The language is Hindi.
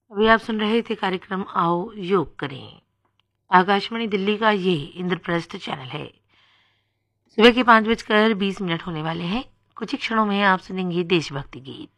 अभी आप सुन रहे थे कार्यक्रम आओ योग करें। आकाशवाणी दिल्ली का ये इंद्रप्रस्थ चैनल है। सुबह के 5 बजकर 20 मिनट होने वाले हैं। कुछ ही क्षणों में आप सुनेंगे देशभक्ति गीत।